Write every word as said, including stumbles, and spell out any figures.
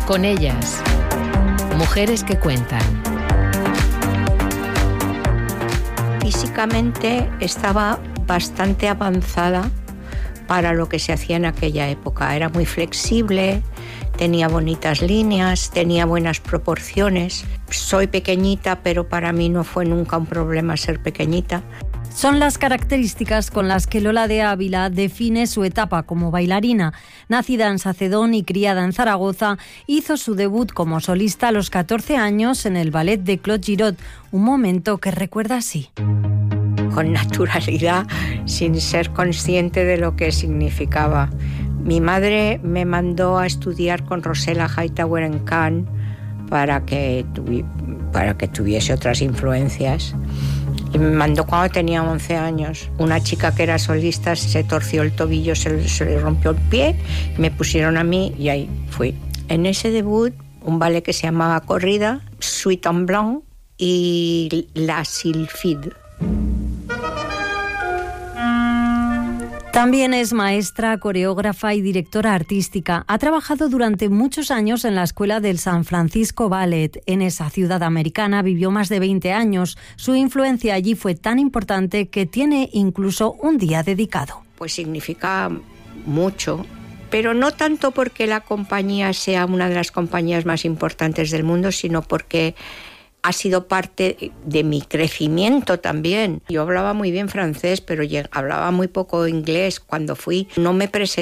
Con ellas, mujeres que cuentan. Físicamente estaba bastante avanzada para lo que se hacía en aquella época. Era muy flexible, tenía bonitas líneas, tenía buenas proporciones. Soy pequeñita, pero para mí no fue nunca un problema ser pequeñita. Son las características con las que Lola de Ávila define su etapa como bailarina. Nacida en Sacedón y criada en Zaragoza, hizo su debut como solista a los catorce años en el ballet de Claude Girot, un momento que recuerda así. Con naturalidad, sin ser consciente de lo que significaba. Mi madre me mandó a estudiar con Rosella Hightower en Cannes para que, tuvi- para que tuviese otras influencias. Y me mandó cuando tenía once años. Una chica que era solista se torció el tobillo, se, se le rompió el pie, me pusieron a mí y ahí fui. En ese debut, un ballet que se llamaba Corrida, Suite en Blanc y La Sylphide. También es maestra, coreógrafa y directora artística. Ha trabajado durante muchos años en la escuela del San Francisco Ballet. En esa ciudad americana vivió más de veinte años. Su influencia allí fue tan importante que tiene incluso un día dedicado. Pues significa mucho, pero no tanto porque la compañía sea una de las compañías más importantes del mundo, sino porque ha sido parte de mi crecimiento también. Yo hablaba muy bien francés, pero hablaba muy poco inglés cuando fui. No me presenté